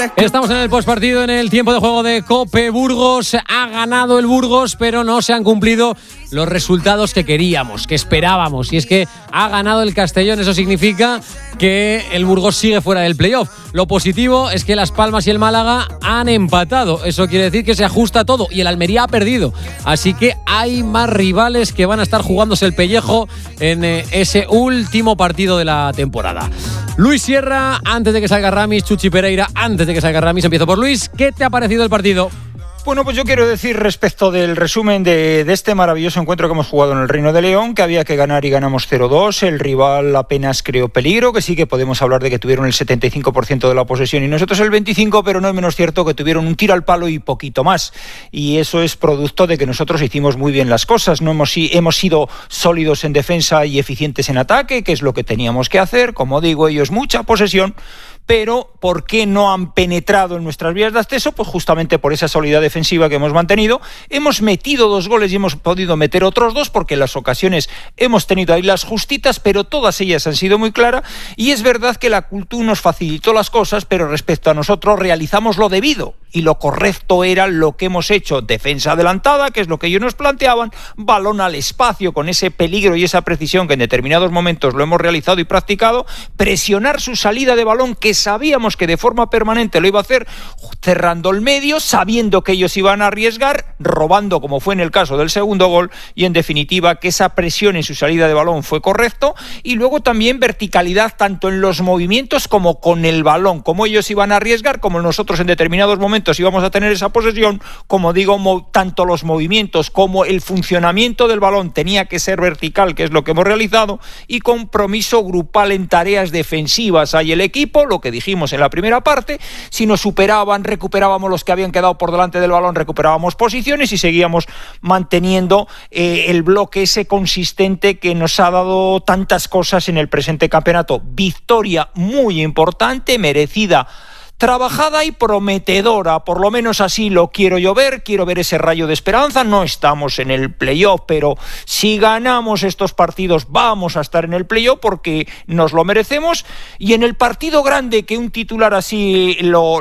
Estamos en el postpartido, en el tiempo de juego de Cope Burgos. Ha ganado el Burgos, pero no se han cumplido los resultados que queríamos, que esperábamos. Y es que ha ganado el Castellón. Eso significa que el Burgos sigue fuera del playoff. Lo positivo es que Las Palmas y el Málaga han empatado. Eso quiere decir que se ajusta todo. Y el Almería ha perdido. Así que hay más rivales que van a estar jugándose el pellejo en ese último partido de la temporada. Luis Sierra, antes de que salga Ramis. Chuchi Pereira, antes de que salga Ramis. Empiezo por Luis. ¿Qué te ha parecido el partido? Bueno, pues yo quiero decir respecto del resumen de este maravilloso encuentro que hemos jugado en el Reino de León, que había que ganar y ganamos 0-2, el rival apenas creó peligro, que sí que podemos hablar de que tuvieron el 75% de la posesión y nosotros el 25%, pero no es menos cierto que tuvieron un tiro al palo y poquito más, y eso es producto de que nosotros hicimos muy bien las cosas, no hemos sido sólidos en defensa y eficientes en ataque, que es lo que teníamos que hacer, como digo, ellos mucha posesión, pero ¿por qué no han penetrado en nuestras vías de acceso? Pues justamente por esa solidez defensiva que hemos mantenido. Hemos metido 2 goles y hemos podido meter otros 2 porque en las ocasiones hemos tenido ahí las justitas, pero todas ellas han sido muy claras y es verdad que la cultura nos facilitó las cosas, pero respecto a nosotros realizamos lo debido y lo correcto era lo que hemos hecho, defensa adelantada, que es lo que ellos nos planteaban, balón al espacio con ese peligro y esa precisión que en determinados momentos lo hemos realizado y practicado, presionar su salida de balón que sabíamos que de forma permanente lo iba a hacer, cerrando el medio, sabiendo que ellos iban a arriesgar, robando como fue en el caso del segundo gol y en definitiva que esa presión en su salida de balón fue correcto y luego también verticalidad tanto en los movimientos como con el balón, como ellos iban a arriesgar, como nosotros en determinados momentos íbamos a tener esa posesión, como digo, tanto los movimientos como el funcionamiento del balón tenía que ser vertical, que es lo que hemos realizado, y compromiso grupal en tareas defensivas. Hay el equipo, lo que dijimos en la primera parte, si nos superaban, recuperábamos los que habían quedado por delante del balón, recuperábamos posiciones y seguíamos manteniendo el bloque ese consistente que nos ha dado tantas cosas en el presente campeonato. Victoria muy importante, merecida, trabajada y prometedora, por lo menos así lo quiero ver ese rayo de esperanza. No estamos en el playoff, pero si ganamos estos partidos vamos a estar en el playoff porque nos lo merecemos, y en el partido grande que un titular así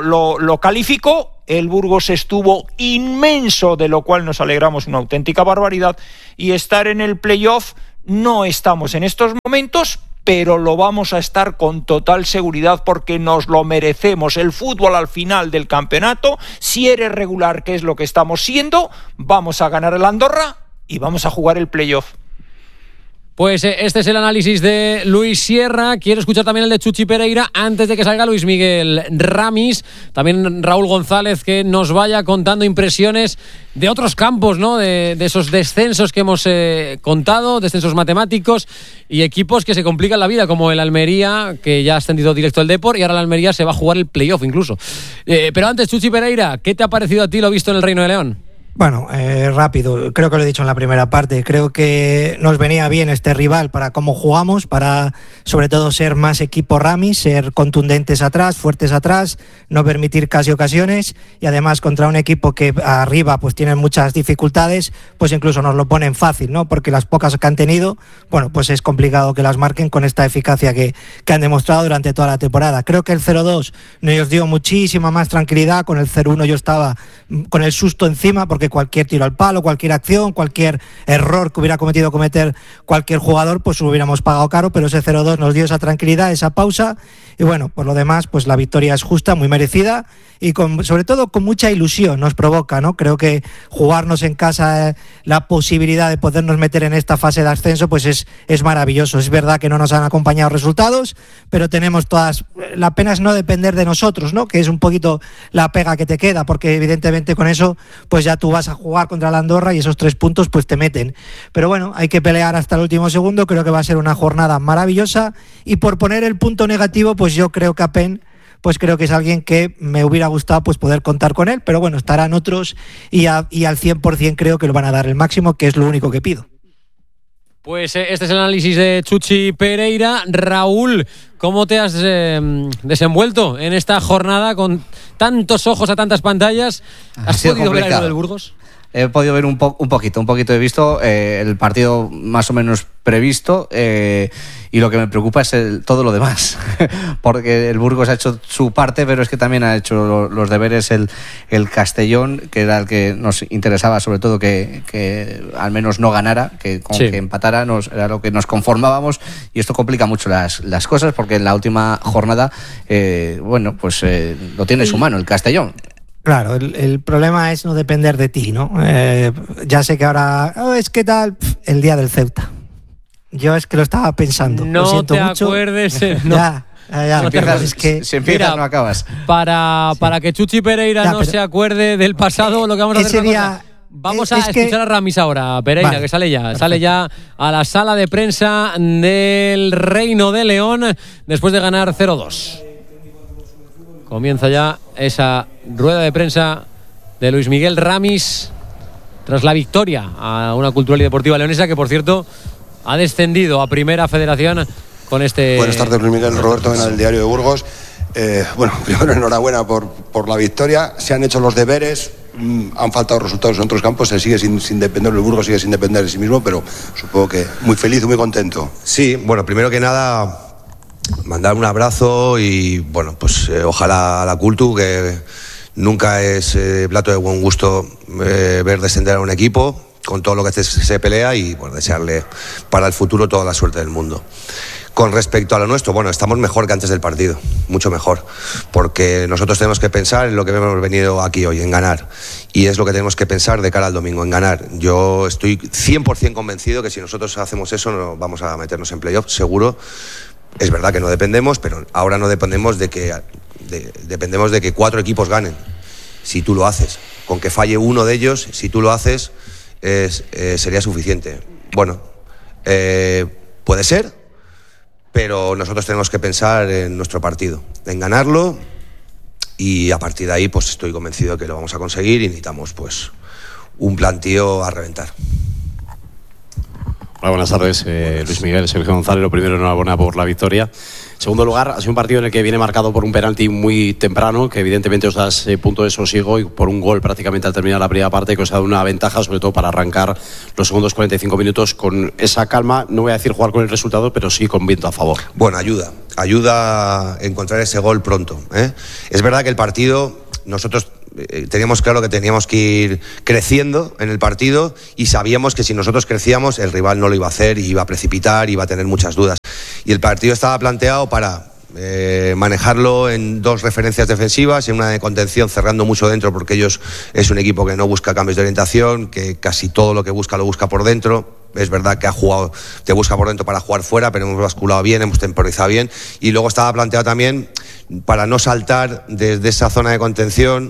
lo calificó, el Burgos estuvo inmenso, de lo cual nos alegramos una auténtica barbaridad, y estar en el playoff no estamos en estos momentos, pero lo vamos a estar con total seguridad porque nos lo merecemos. El fútbol al final del campeonato, si eres regular, que es lo que estamos siendo, vamos a ganar el Andorra y vamos a jugar el playoff. Pues este es el análisis de Luis Sierra. Quiero escuchar también el de Chuchi Pereira antes de que salga Luis Miguel Ramis. También Raúl González, que nos vaya contando impresiones de otros campos, ¿no? De esos descensos que hemos contado, descensos matemáticos y equipos que se complican la vida, como el Almería, que ya ha ascendido directo al Depor, y ahora el Almería se va a jugar el playoff incluso. Pero antes, Chuchi Pereira, ¿qué te ha parecido a ti lo visto en el Reino de León? Bueno, rápido, creo que lo he dicho en la primera parte, creo que nos venía bien este rival para cómo jugamos, para sobre todo ser más equipo Ramis, ser contundentes atrás, fuertes atrás, no permitir casi ocasiones, y además contra un equipo que arriba pues tiene muchas dificultades, pues incluso nos lo ponen fácil, ¿no? Porque las pocas que han tenido, bueno, pues es complicado que las marquen con esta eficacia que han demostrado durante toda la temporada. Creo que el 0-2 nos dio muchísima más tranquilidad, con el 0-1 yo estaba con el susto encima, porque cualquier tiro al palo, cualquier acción, cualquier error que hubiera cometer cualquier jugador, pues lo hubiéramos pagado caro, pero ese 0-2 nos dio esa tranquilidad, esa pausa, y bueno, por lo demás, pues la victoria es justa, muy merecida, y sobre todo con mucha ilusión nos provoca, ¿no? Creo que jugarnos en casa la posibilidad de podernos meter en esta fase de ascenso, pues es maravilloso. Es verdad que no nos han acompañado resultados, pero tenemos todas, la pena es no depender de nosotros, ¿no? Que es un poquito la pega que te queda, porque evidentemente con eso, pues ya tú vas a jugar contra la Andorra y esos 3 puntos pues te meten. Pero bueno, hay que pelear hasta el último segundo, creo que va a ser una jornada maravillosa, y por poner el punto negativo, pues yo creo que Apen, pues creo que es alguien que me hubiera gustado pues poder contar con él, pero bueno, estarán otros y al 100% creo que lo van a dar el máximo, que es lo único que pido. Pues este es el análisis de Chuchi Pereira. Raúl, ¿cómo te has desenvuelto en esta jornada con tantos ojos a tantas pantallas? ¿Has podido ver algo del Burgos? He podido ver un poquito he visto el partido más o menos previsto, y lo que me preocupa es todo lo demás, porque el Burgos ha hecho su parte, pero es que también ha hecho los deberes el Castellón, que era el que nos interesaba, sobre todo que al menos no ganara, que empatara era lo que nos conformábamos, y esto complica mucho las cosas, porque en la última jornada lo tiene en su mano el Castellón. Claro, el problema es no depender de ti, ¿no? Ya sé que ahora, es que tal, el día del Ceuta. Yo es que lo estaba pensando. No lo siento te mucho. Acuerdes. No. Ya. Es que si empiezas no acabas. Para que Chuchi Pereira no se acuerde del pasado, lo que vamos a hacer vamos a escuchar a Ramis ahora, Pereira, vale, que sale ya a la sala de prensa del Reino de León después de ganar 0-2. Comienza ya esa rueda de prensa de Luis Miguel Ramis tras la victoria a una Cultural y Deportiva Leonesa, que por cierto ha descendido a Primera Federación con este... Buenas tardes, Luis Miguel. Roberto Mena, del Diario de Burgos. Primero enhorabuena por la victoria. Se han hecho los deberes, han faltado resultados en otros campos, se sigue sin depender, el Burgos sigue sin depender de sí mismo, pero supongo que muy feliz y muy contento. Sí, primero que nada, mandar un abrazo y ojalá a la Cultu, que nunca es plato de buen gusto ver descender a un equipo con todo lo que se pelea, y desearle para el futuro toda la suerte del mundo. Con respecto a lo nuestro, estamos mejor que antes del partido, mucho mejor, porque nosotros tenemos que pensar en lo que hemos venido aquí hoy, en ganar, y es lo que tenemos que pensar de cara al domingo, en ganar. Yo estoy 100% convencido que si nosotros hacemos eso no vamos a meternos en playoff, seguro. Es verdad que no dependemos, pero ahora no dependemos dependemos de que 4 equipos ganen, si tú lo haces. Con que falle uno de ellos, si tú lo haces, sería suficiente. Puede ser, pero nosotros tenemos que pensar en nuestro partido, en ganarlo, y a partir de ahí estoy convencido que lo vamos a conseguir, y necesitamos un plantío a reventar. Hola, buenas tardes, Luis Miguel, Sergio González. Lo primero, enhorabuena por la victoria. En segundo lugar, ha sido un partido en el que viene marcado por un penalti muy temprano, que evidentemente os das punto de sosiego, y por un gol prácticamente al terminar la primera parte, que os ha dado una ventaja, sobre todo para arrancar los segundos 45 minutos con esa calma. No voy a decir jugar con el resultado, pero sí con viento a favor. Ayuda a encontrar ese gol pronto, ¿eh? Es verdad que el partido, nosotros teníamos claro que teníamos que ir creciendo en el partido, y sabíamos que si nosotros crecíamos el rival no lo iba a hacer, y iba a precipitar, y iba a tener muchas dudas, y el partido estaba planteado para manejarlo en 2 referencias defensivas, en una de contención cerrando mucho dentro, porque ellos es un equipo que no busca cambios de orientación, que casi todo lo que busca lo busca por dentro. Es verdad que te busca por dentro para jugar fuera, pero hemos basculado bien, hemos temporizado bien, y luego estaba planteado también para no saltar desde esa zona de contención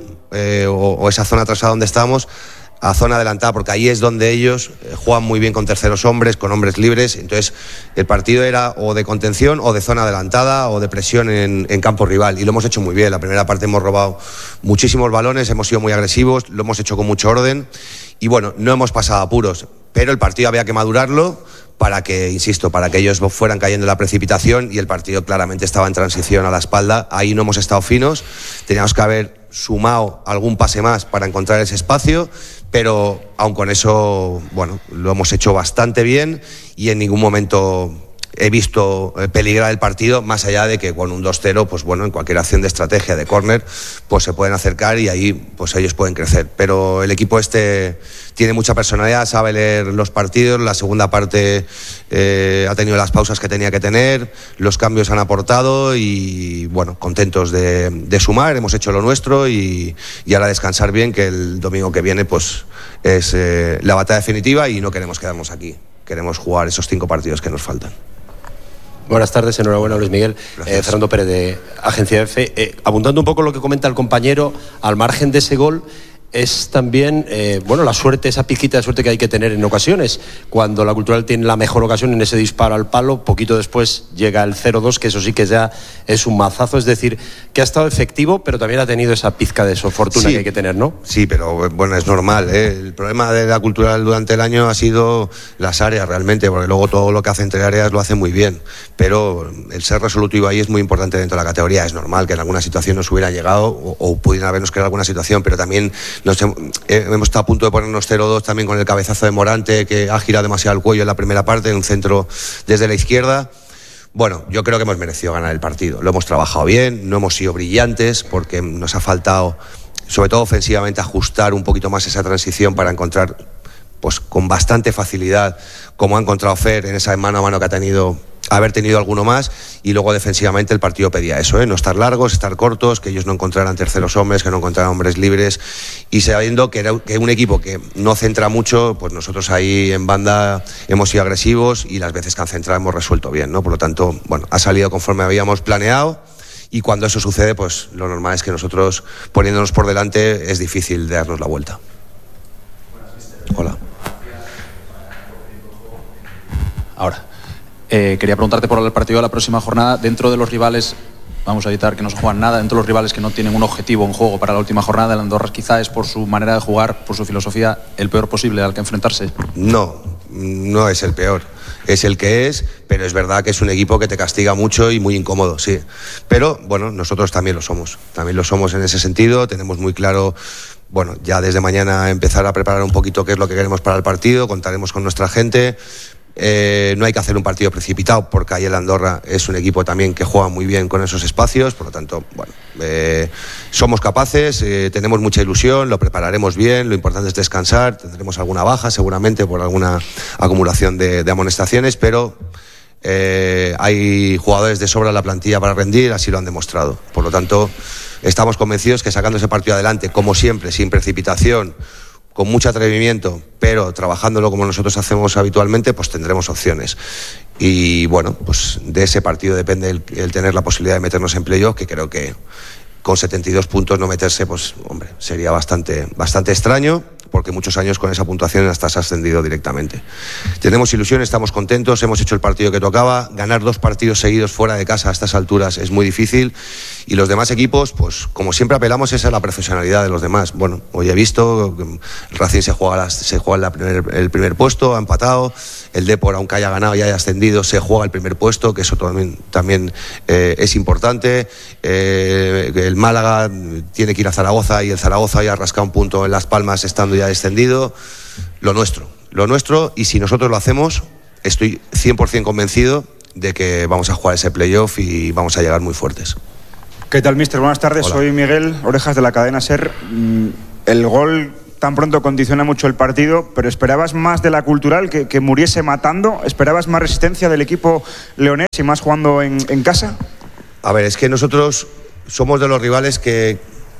o esa zona atrasada donde estamos a zona adelantada, porque ahí es donde ellos juegan muy bien con terceros hombres, con hombres libres. Entonces el partido era o de contención o de zona adelantada o de presión en campo rival, y lo hemos hecho muy bien. La primera parte hemos robado muchísimos balones, hemos sido muy agresivos, lo hemos hecho con mucho orden, y no hemos pasado apuros, pero el partido había que madurarlo para que ellos fueran cayendo en la precipitación, y el partido claramente estaba en transición a la espalda. Ahí no hemos estado finos, teníamos que haber sumado algún pase más para encontrar ese espacio, pero aun con eso, lo hemos hecho bastante bien, y en ningún momento he visto peligrar el partido, más allá de que con un 2-0, en cualquier acción de estrategia de córner, se pueden acercar, y ahí ellos pueden crecer. Pero el equipo tiene mucha personalidad, sabe leer los partidos. La segunda parte ha tenido las pausas que tenía que tener, los cambios han aportado, y contentos de sumar. Hemos hecho lo nuestro, y ahora descansar bien, que el domingo que viene es la batalla definitiva, y no queremos quedarnos aquí, queremos jugar esos 5 partidos que nos faltan. Buenas tardes, enhorabuena, Luis Miguel. Fernando Pérez, de Agencia F. Abundando un poco lo que comenta el compañero, al margen de ese gol, es también, la suerte, esa pizquita de suerte que hay que tener en ocasiones. Cuando la Cultural tiene la mejor ocasión en ese disparo al palo, poquito después llega el 0-2, que eso sí que ya es un mazazo. Es decir, que ha estado efectivo, pero también ha tenido esa pizca de fortuna que hay que tener, ¿no? Sí, pero es normal, ¿eh? El problema de la Cultural durante el año ha sido las áreas, realmente, porque luego todo lo que hace entre áreas lo hace muy bien, pero el ser resolutivo ahí es muy importante dentro de la categoría. Es normal que en alguna situación nos hubiera llegado o pudieran habernos creado alguna situación, pero también hemos estado a punto de ponernos 0-2 también con el cabezazo de Morante, que ha girado demasiado el cuello en la primera parte, en un centro desde la izquierda. Bueno, yo creo que hemos merecido ganar el partido. Lo hemos trabajado bien, no hemos sido brillantes porque nos ha faltado, sobre todo ofensivamente, ajustar un poquito más esa transición para encontrar, pues con bastante facilidad, como ha encontrado Fer en esa mano a mano que ha tenido, haber tenido alguno más. Y luego defensivamente el partido pedía eso, no estar largos, estar cortos, que ellos no encontraran terceros hombres, que no encontraran hombres libres, y sabiendo que un equipo que no centra mucho, pues nosotros ahí en banda hemos sido agresivos y las veces que han centrado hemos resuelto bien, ¿no? Por lo tanto, bueno, ha salido conforme habíamos planeado. Y cuando eso sucede, pues lo normal es que nosotros, poniéndonos por delante, es difícil de darnos la vuelta. Hola. Ahora, quería preguntarte por el partido de la próxima jornada. Dentro de los rivales, vamos a evitar que no se juegan nada, dentro de los rivales que no tienen un objetivo en juego para la última jornada, el Andorra quizá es, por su manera de jugar, por su filosofía, el peor posible al que enfrentarse. No es el peor, es el que es, pero es verdad que es un equipo que te castiga mucho y muy incómodo, sí. Pero bueno, nosotros también lo somos en ese sentido. Tenemos muy claro, bueno, ya desde mañana empezar a preparar un poquito qué es lo que queremos para el partido, contaremos con nuestra gente. No hay que hacer un partido precipitado porque ahí el Andorra es un equipo también que juega muy bien con esos espacios, por lo tanto, bueno, somos capaces, tenemos mucha ilusión, lo prepararemos bien, lo importante es descansar, tendremos alguna baja seguramente por alguna acumulación de amonestaciones, pero hay jugadores de sobra en la plantilla para rendir, así lo han demostrado, por lo tanto estamos convencidos que sacando ese partido adelante, como siempre, sin precipitación, con mucho atrevimiento, pero trabajándolo como nosotros hacemos habitualmente, pues tendremos opciones. Y bueno, pues de ese partido depende el tener la posibilidad de meternos en playoff, que creo que con 72 puntos no meterse, pues hombre, sería bastante extraño, porque muchos años con esa puntuación hasta se ha ascendido directamente. Tenemos ilusión, estamos contentos, hemos hecho el partido que tocaba. Ganar 2 partidos seguidos fuera de casa a estas alturas es muy difícil, y los demás equipos, pues como siempre apelamos es a la profesionalidad de los demás. Bueno, hoy he visto el Racing se juega el primer puesto, ha empatado. El Depor, aunque haya ganado y haya ascendido, se juega el primer puesto, que eso también es importante. El Málaga tiene que ir a Zaragoza, y el Zaragoza ya ha rascado un punto en Las Palmas estando ya descendido. Lo nuestro, y si nosotros lo hacemos, estoy 100% convencido de que vamos a jugar ese playoff y vamos a llegar muy fuertes. ¿Qué tal, mister? Buenas tardes. Hola. Soy Miguel Orejas, de la cadena SER. El gol tan pronto condiciona mucho el partido, pero ¿esperabas más de la Cultural, que muriese matando? ¿Esperabas más resistencia del equipo leonés y más jugando en casa? A ver, es que nosotros somos de los rivales que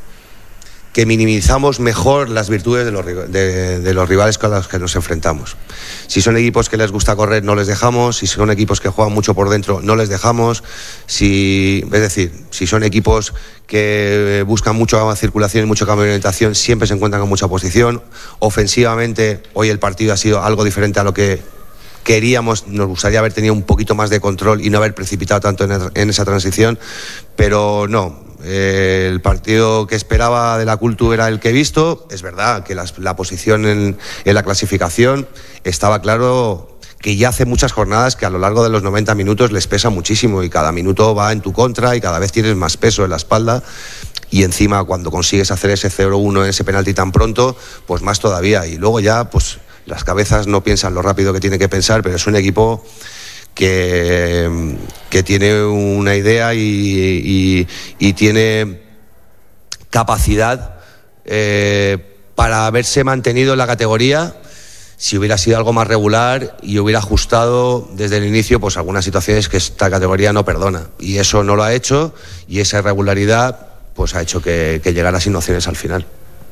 minimizamos mejor las virtudes de los rivales con los que nos enfrentamos. Si son equipos que les gusta correr, no les dejamos. Si son equipos que juegan mucho por dentro, no les dejamos. Si son equipos que buscan mucho circulación y mucho cambio de orientación, siempre se encuentran con mucha posición. Ofensivamente, hoy el partido ha sido algo diferente a lo que queríamos. Nos gustaría haber tenido un poquito más de control y no haber precipitado tanto en esa transición, pero no. El partido que esperaba de la Cultu era el que he visto. Es verdad que la posición en la clasificación estaba claro que ya hace muchas jornadas que a lo largo de los 90 minutos les pesa muchísimo, y cada minuto va en tu contra y cada vez tienes más peso en la espalda, y encima cuando consigues hacer ese 0-1 en ese penalti tan pronto, pues más todavía. Y luego ya pues las cabezas no piensan lo rápido que tienen que pensar, pero es un equipo que tiene una idea y tiene capacidad para haberse mantenido en la categoría. Si hubiera sido algo más regular y hubiera ajustado desde el inicio, pues algunas situaciones que esta categoría no perdona, y eso no lo ha hecho, y esa irregularidad pues ha hecho que llegara sin opciones al final.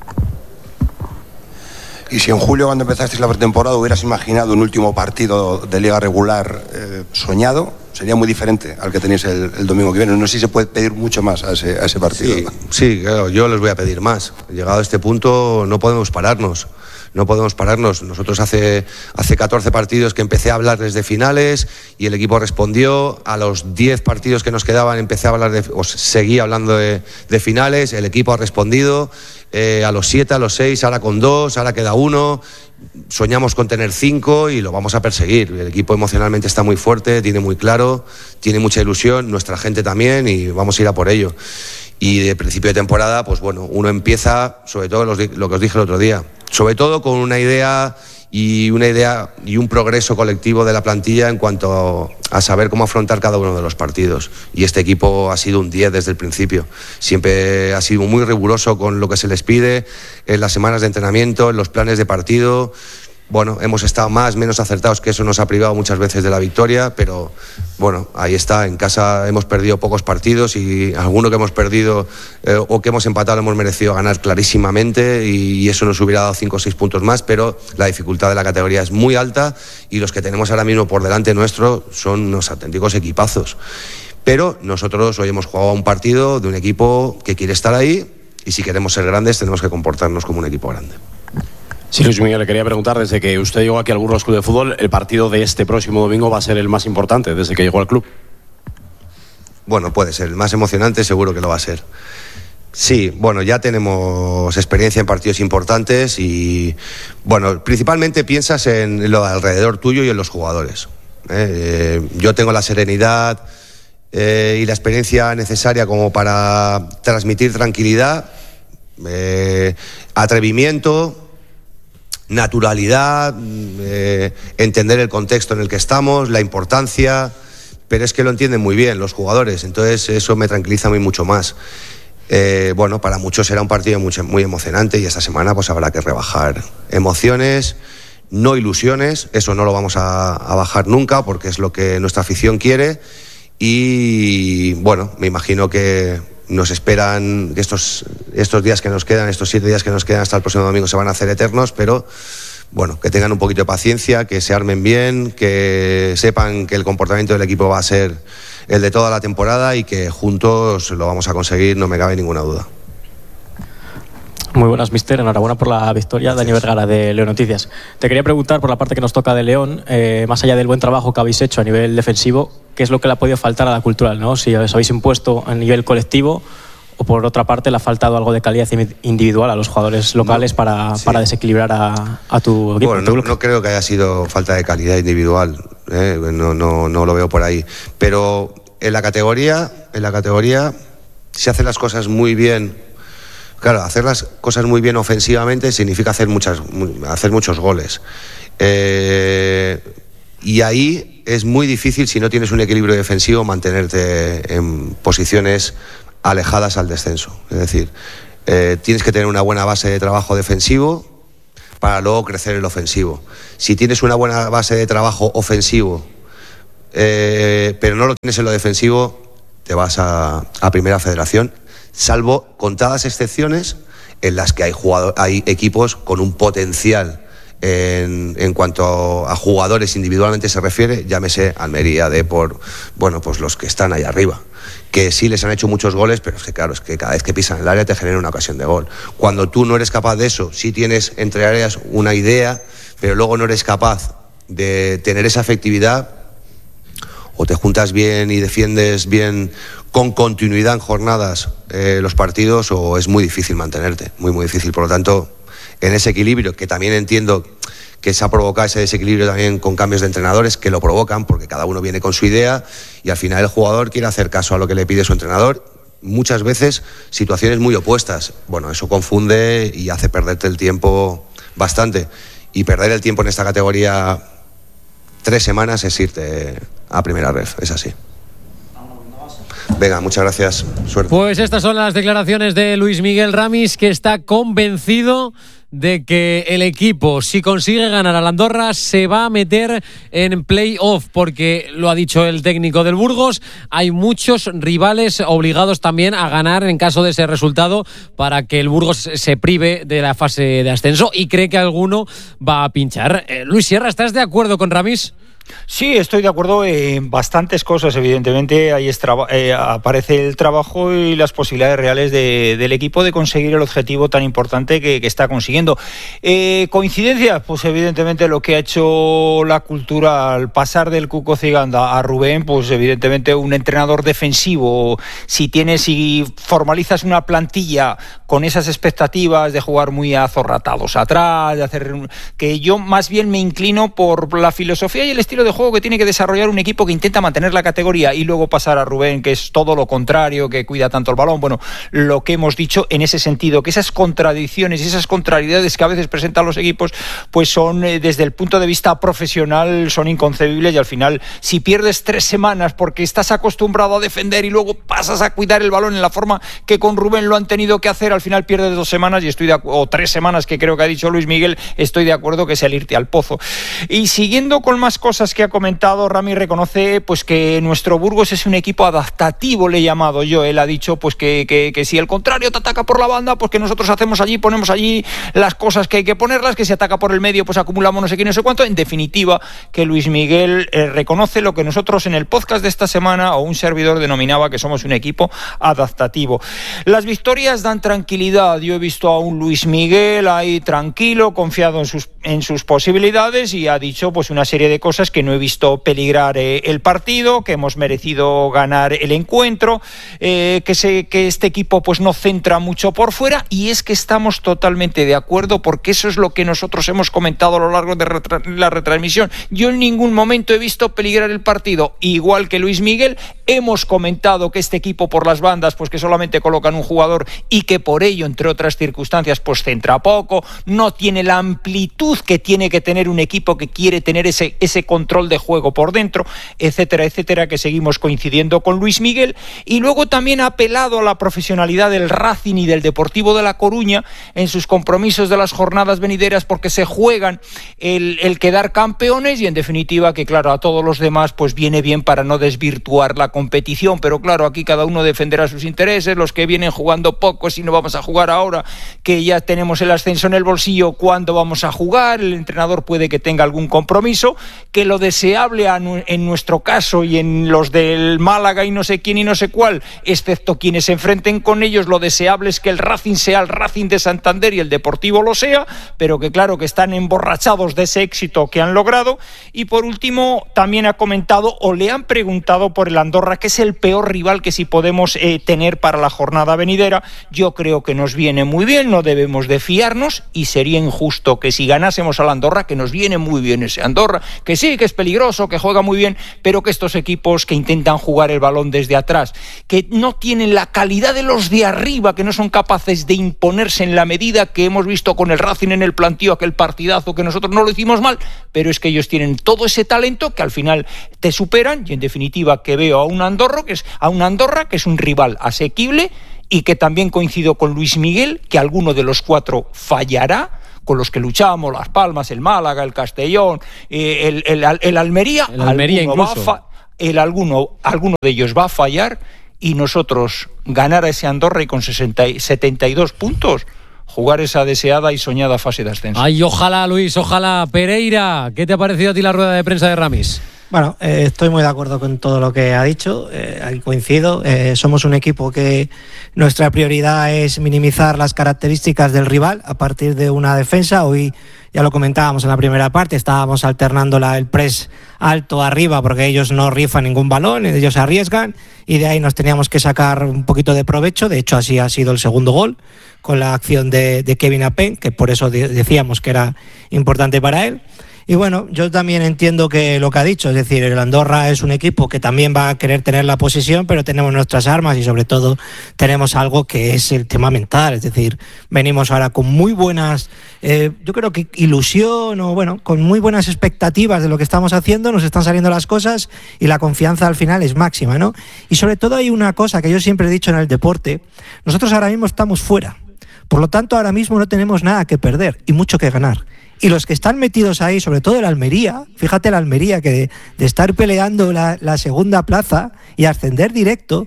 Y si en julio, cuando empezasteis la pretemporada, hubieras imaginado un último partido de liga regular soñado, sería muy diferente al que tenéis el domingo que viene. No sé si se puede pedir mucho más a ese partido. Sí, claro, yo les voy a pedir más. Llegado a este punto no podemos pararnos. Nosotros hace 14 partidos que empecé a hablarles de finales y el equipo respondió. A los 10 partidos que nos quedaban seguí hablando de finales. El equipo ha respondido. A los 7, a los 6, ahora con 2, ahora queda 1. Soñamos con tener 5 y lo vamos a perseguir. El equipo emocionalmente está muy fuerte, tiene muy claro, tiene mucha ilusión, nuestra gente también, y vamos a ir a por ello. Y de principio de temporada, pues bueno, uno empieza, sobre todo lo que os dije el otro día, sobre todo con una idea y un progreso colectivo de la plantilla en cuanto a saber cómo afrontar cada uno de los partidos. Y este equipo ha sido un 10 desde el principio. Siempre ha sido muy riguroso con lo que se les pide en las semanas de entrenamiento, en los planes de partido. Bueno, hemos estado más, menos acertados, que eso nos ha privado muchas veces de la victoria, pero bueno, ahí está. En casa hemos perdido pocos partidos y alguno que hemos perdido o que hemos empatado hemos merecido ganar clarísimamente y eso nos hubiera dado 5 o 6 puntos más, pero la dificultad de la categoría es muy alta y los que tenemos ahora mismo por delante nuestro son unos auténticos equipazos. Pero nosotros hoy hemos jugado un partido de un equipo que quiere estar ahí y si queremos ser grandes tenemos que comportarnos como un equipo grande. Sí, Luis Miguel, le quería preguntar, desde que usted llegó aquí al Burgos Club de Fútbol, el partido de este próximo domingo va a ser el más importante desde que llegó al club. Bueno, puede ser, el más emocionante seguro que lo va a ser. Sí, bueno, ya tenemos experiencia en partidos importantes y, bueno, principalmente piensas en lo alrededor tuyo y en los jugadores. Yo tengo la serenidad y la experiencia necesaria como para transmitir tranquilidad, atrevimiento, naturalidad, entender el contexto en el que estamos, la importancia, pero es que lo entienden muy bien los jugadores, entonces eso me tranquiliza mucho más. Bueno, para muchos será un partido muy emocionante y esta semana pues habrá que rebajar emociones, no ilusiones, eso no lo vamos a bajar nunca porque es lo que nuestra afición quiere y bueno, me imagino que nos esperan que estos días que nos quedan, estos 7 días que nos quedan hasta el próximo domingo se van a hacer eternos, pero bueno, que tengan un poquito de paciencia, que se armen bien, que sepan que el comportamiento del equipo va a ser el de toda la temporada y que juntos lo vamos a conseguir, no me cabe ninguna duda. Muy buenas, mister. Enhorabuena por la victoria. Dani Vergara, de León Noticias. Te quería preguntar, por la parte que nos toca de León, más allá del buen trabajo que habéis hecho a nivel defensivo, ¿qué es lo que le ha podido faltar a la Cultural, ¿no? Si os habéis impuesto a nivel colectivo o, por otra parte, le ha faltado algo de calidad individual a los jugadores locales para desequilibrar a tu equipo. Bueno, no creo que haya sido falta de calidad individual, no lo veo por ahí. Pero en la categoría, si hace las cosas muy bien. Claro, hacer las cosas muy bien ofensivamente significa hacer muchos goles. Y ahí es muy difícil, si no tienes un equilibrio defensivo, mantenerte en posiciones alejadas al descenso. Es decir, tienes que tener una buena base de trabajo defensivo para luego crecer el ofensivo. Si tienes una buena base de trabajo ofensivo, pero no lo tienes en lo defensivo, te vas a Primera Federación, salvo contadas excepciones en las que hay equipos con un potencial en cuanto a jugadores individualmente se refiere, llámese Almería, Depor, bueno, pues los que están ahí arriba, que sí les han hecho muchos goles, pero es que claro, es que cada vez que pisan el área te genera una ocasión de gol. Cuando tú no eres capaz de eso, sí tienes entre áreas una idea, pero luego no eres capaz de tener esa efectividad, o te juntas bien y defiendes bien con continuidad en jornadas los partidos, o es muy difícil mantenerte, muy difícil. Por lo tanto, en ese equilibrio, que también entiendo que se ha provocado ese desequilibrio también con cambios de entrenadores que lo provocan, porque cada uno viene con su idea y al final el jugador quiere hacer caso a lo que le pide su entrenador. Muchas veces situaciones muy opuestas. Bueno, eso confunde y hace perderte el tiempo bastante. Y perder el tiempo en esta categoría 3 semanas es irte a Primera Ref, es así. Venga, muchas gracias, suerte. Pues estas son las declaraciones de Luis Miguel Ramis, que está convencido de que el equipo, si consigue ganar al Andorra, se va a meter en play-off, porque lo ha dicho el técnico del Burgos, hay muchos rivales obligados también a ganar en caso de ese resultado para que el Burgos se prive de la fase de ascenso, y cree que alguno va a pinchar. Luis Sierra, ¿estás de acuerdo con Ramis? Sí, estoy de acuerdo en bastantes cosas, evidentemente. Ahí aparece el trabajo y las posibilidades reales del equipo de conseguir el objetivo tan importante que está consiguiendo. ¿Coincidencias? Pues evidentemente lo que ha hecho la Cultura al pasar del Cuco Ciganda a Rubén, pues evidentemente un entrenador defensivo, si formalizas una plantilla con esas expectativas de jugar muy azorratados atrás, de hacer, que yo más bien me inclino por la filosofía y el estilo estilo de juego que tiene que desarrollar un equipo que intenta mantener la categoría, y luego pasar a Rubén, que es todo lo contrario, que cuida tanto el balón. Bueno, lo que hemos dicho en ese sentido, que esas contradicciones y esas contrariedades que a veces presentan los equipos, pues son, desde el punto de vista profesional, son inconcebibles, y al final, si pierdes 3 semanas porque estás acostumbrado a defender y luego pasas a cuidar el balón en la forma que con Rubén lo han tenido que hacer, al final pierdes 2 semanas, y o 3 semanas, que creo que ha dicho Luis Miguel, estoy de acuerdo que es el irte al pozo. Y siguiendo con más cosas que ha comentado, Rami reconoce pues que nuestro Burgos es un equipo adaptativo, le he llamado yo. Él ha dicho pues que si el contrario te ataca por la banda, pues que nosotros ponemos allí las cosas que hay que ponerlas, que si ataca por el medio pues acumulamos no sé qué, no sé cuánto. En definitiva, que Luis Miguel reconoce lo que nosotros en el podcast de esta semana, o un servidor, denominaba que somos un equipo adaptativo. Las victorias dan tranquilidad. Yo he visto a un Luis Miguel ahí tranquilo, confiado en sus posibilidades, y ha dicho pues una serie de cosas que no he visto peligrar el partido, que hemos merecido ganar el encuentro, que este equipo pues no centra mucho por fuera, y es que estamos totalmente de acuerdo, porque eso es lo que nosotros hemos comentado a lo largo de la retransmisión. Yo en ningún momento he visto peligrar el partido. Igual que Luis Miguel, hemos comentado que este equipo por las bandas, pues que solamente colocan un jugador, y que por ello, entre otras circunstancias, pues centra poco, no tiene la amplitud que tiene que tener un equipo que quiere tener ese control de juego por dentro, etcétera, etcétera, que seguimos coincidiendo con Luis Miguel. Y luego también ha apelado a la profesionalidad del Racing y del Deportivo de La Coruña en sus compromisos de las jornadas venideras, porque se juegan el quedar campeones, y en definitiva que claro, a todos los demás pues viene bien para no desvirtuar la competición. Pero claro, aquí cada uno defenderá sus intereses, los que vienen jugando poco, si no vamos a jugar ahora, que ya tenemos el ascenso en el bolsillo, ¿cuándo vamos a jugar? El entrenador puede que tenga algún compromiso, que lo deseable en nuestro caso y en los del Málaga y no sé quién y no sé cuál, excepto quienes se enfrenten con ellos, lo deseable es que el Racing sea el Racing de Santander y el Deportivo lo sea, pero que claro, que están emborrachados de ese éxito que han logrado. Y por último, también ha comentado, o le han preguntado por el Andorra, que es el peor rival que si podemos tener para la jornada venidera. Yo creo que nos viene muy bien, no debemos de fiarnos, y sería injusto que si ganásemos al Andorra, que nos viene muy bien ese Andorra, que sí, que es peligroso, que juega muy bien, pero que estos equipos que intentan jugar el balón desde atrás, que no tienen la calidad de los de arriba, que no son capaces de imponerse en la medida que hemos visto con el Racing en el plantío, aquel partidazo que nosotros no lo hicimos mal, pero es que ellos tienen todo ese talento que al final te superan. Y en definitiva que veo a un Andorra que es un rival asequible, y que también coincido con Luis Miguel, que alguno de los 4 fallará, con los que luchamos, Las Palmas, el Málaga, el Castellón, el Almería. El Almería incluso. Alguno de ellos va a fallar, y nosotros ganar a ese Andorra y con 72 puntos jugar esa deseada y soñada fase de ascenso. Ay, ojalá, Luis, ojalá. Pereira, ¿qué te ha parecido a ti la rueda de prensa de Ramis? Bueno, estoy muy de acuerdo con todo lo que ha dicho, ahí coincido. Somos un equipo que nuestra prioridad es minimizar las características del rival a partir de una defensa. Hoy ya lo comentábamos en la primera parte, estábamos alternando el press alto arriba, porque ellos no rifan ningún balón, ellos arriesgan, y de ahí nos teníamos que sacar un poquito de provecho. De hecho, así ha sido el segundo gol, con la acción de Kevin Apen, que por eso decíamos que era importante para él. Y bueno, yo también entiendo que lo que ha dicho, es decir, el Andorra es un equipo que también va a querer tener la posesión, pero tenemos nuestras armas, y sobre todo tenemos algo que es el tema mental. Es decir, venimos ahora con muy buenas, yo creo que ilusión, o bueno, con muy buenas expectativas de lo que estamos haciendo, nos están saliendo las cosas, y la confianza al final es máxima, ¿no? Y sobre todo hay una cosa que yo siempre he dicho en el deporte: nosotros ahora mismo estamos fuera, por lo tanto ahora mismo no tenemos nada que perder y mucho que ganar. Y los que están metidos ahí, sobre todo el Almería, fíjate el Almería, que de estar peleando la segunda plaza y ascender directo,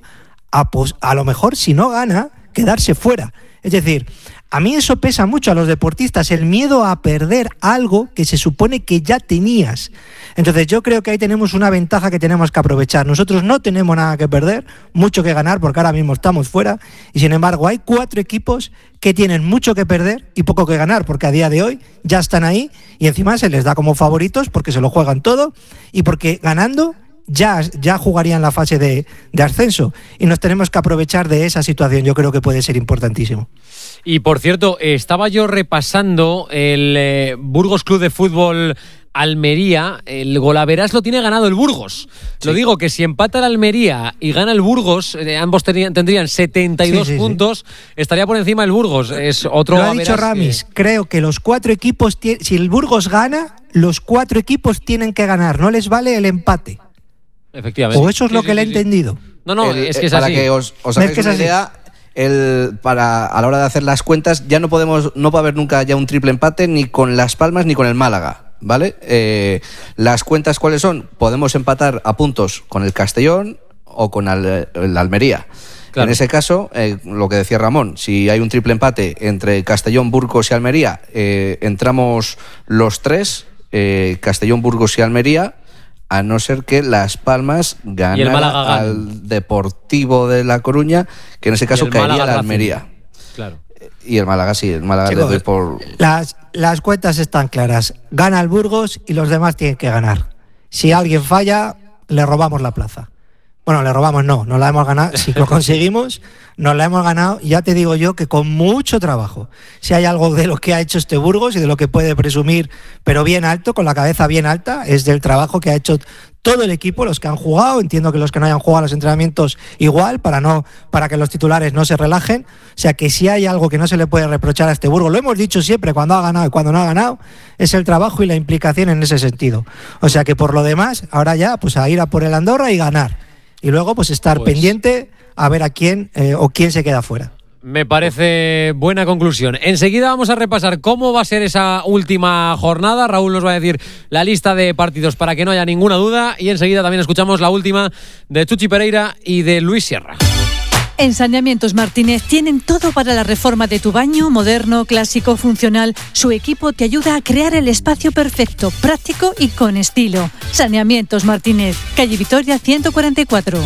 a lo mejor, si no gana, quedarse fuera. Es decir, a mí eso pesa mucho a los deportistas, el miedo a perder algo que se supone que ya tenías. Entonces yo creo que ahí tenemos una ventaja que tenemos que aprovechar. Nosotros no tenemos nada que perder, mucho que ganar, porque ahora mismo estamos fuera, y sin embargo hay 4 equipos que tienen mucho que perder y poco que ganar, porque a día de hoy ya están ahí, y encima se les da como favoritos porque se lo juegan todo, y porque ganando ya jugarían la fase de ascenso, y nos tenemos que aprovechar de esa situación. Yo creo que puede ser importantísimo. Y por cierto, estaba yo repasando el Burgos Club de Fútbol Almería, el golaveras lo tiene ganado el Burgos. Sí. Lo digo, que si empata el Almería y gana el Burgos, ambos tendrían 72 puntos, estaría por encima el Burgos. Es otro. Lo ha dicho Ramis, creo que los 4 equipos, si el Burgos gana, los 4 equipos tienen que ganar, no les vale el empate. Efectivamente. O eso es lo que le he entendido. No, es que es para así. Para que os hagáis una idea, a la hora de hacer las cuentas, ya no va a haber nunca ya un triple empate ni con Las Palmas ni con el Málaga. ¿Vale? Las cuentas, ¿cuáles son? Podemos empatar a puntos con el Castellón o con el Almería. Claro. En ese caso, lo que decía Ramón, si hay un triple empate entre Castellón, Burgos y Almería, entramos los 3, Castellón, Burgos y Almería, a no ser que Las Palmas ganara al Deportivo de La Coruña, que en ese caso caería la Almería. Claro. Y el Málaga sí, el Málaga le doy por... Las cuentas están claras. Gana el Burgos y los demás tienen que ganar. Si alguien falla, le robamos la plaza. Bueno, le robamos no la hemos ganado. Si lo conseguimos, nos la hemos ganado. Ya te digo yo que con mucho trabajo. Si hay algo de lo que ha hecho este Burgos y de lo que puede presumir, pero bien alto, con la cabeza bien alta, es del trabajo que ha hecho todo el equipo, los que han jugado. Entiendo que los que no hayan jugado los entrenamientos igual, para que los titulares no se relajen. O sea que si hay algo que no se le puede reprochar a este Burgos, lo hemos dicho siempre, cuando ha ganado y cuando no ha ganado, es el trabajo y la implicación en ese sentido. O sea que por lo demás, ahora ya pues a ir a por el Andorra y ganar. Y luego pues estar pendiente a ver a quién o quién se queda fuera. Me parece buena conclusión. Enseguida vamos a repasar cómo va a ser esa última jornada. Raúl nos va a decir la lista de partidos para que no haya ninguna duda. Y enseguida también escuchamos la última de Chuchi Pereira y de Luis Sierra. En Saneamientos Martínez tienen todo para la reforma de tu baño, moderno, clásico, funcional. Su equipo te ayuda a crear el espacio perfecto, práctico y con estilo. Saneamientos Martínez, calle Vitoria 144.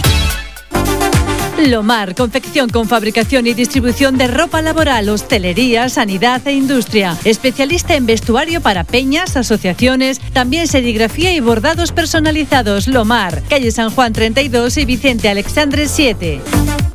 Lomar, confección con fabricación y distribución de ropa laboral, hostelería, sanidad e industria. Especialista en vestuario para peñas, asociaciones, también serigrafía y bordados personalizados. Lomar, calle San Juan 32 y Vicente Alexandre 7.